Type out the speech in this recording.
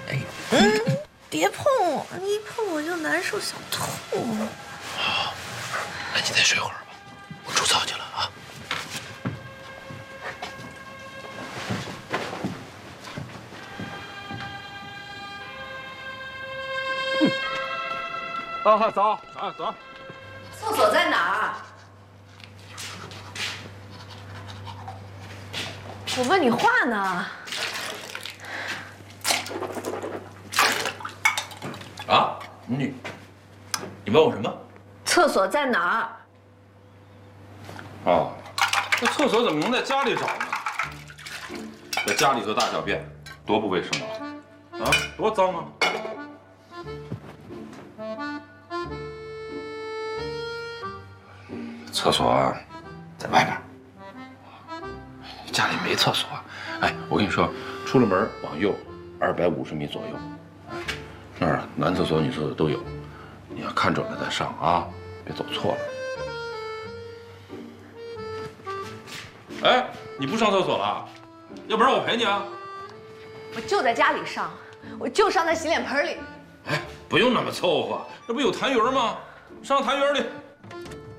哎， 别碰我，你一碰我就难受，想吐。 好，那你再睡会儿吧，我除草去了啊。 啊，走啊走。 厕所在哪儿？我问你话呢。 啊，你问我什么？ 厕所在哪儿？ 哦，这厕所怎么能在家里找呢？在家里头大小便，多不卫生啊！啊，多脏啊！厕所啊，在外边。家里没厕所。哎，我跟你说，出了门往右250米左右，那儿男厕所、女厕所都有。你要看准了再上啊，别走错了。哎，你不上厕所了？要不然我陪你啊。 我就在家里上，我就上在洗脸盆里。 哎，不用那么凑合，这不有痰盂吗？上痰盂里。